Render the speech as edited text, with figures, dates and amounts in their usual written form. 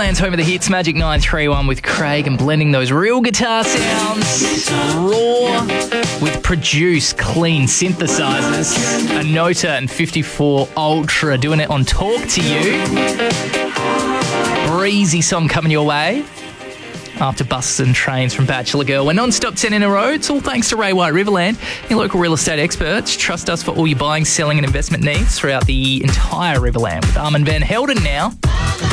Riverland's home of the hits, Magic 931 with Craig, and blending those real guitar sounds, raw, with produced, clean synthesizers. A Nota and 54 Ultra doing it on Talk to You. Breezy song coming your way. After Buses and Trains from Bachelor Girl. We're non-stop 10 in a row. It's all thanks to Ray White Riverland, your local real estate experts. Trust us for all your buying, selling and investment needs throughout the entire Riverland. With Armand Van Helden now.